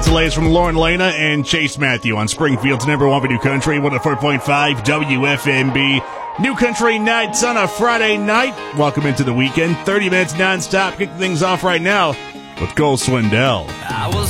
That's the latest from Lauren Lena and Chase Matthew on Springfield's number one for New Country, 104.5 WFMB. New Country Nights on a Friday night. Welcome into the weekend. 30 minutes nonstop. Kicking things off right now with Cole Swindell. I was